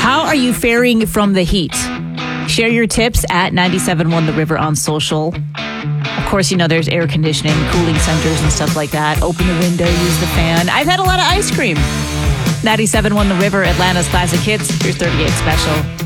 How are you faring from the heat? Share your tips at 97.1 The River on social. Of course, there's air conditioning, cooling centers and stuff like that. Open the window, use the fan. I've had a lot of ice cream. 97.1 The River, Atlanta's Classic Hits. Here's 38 Special.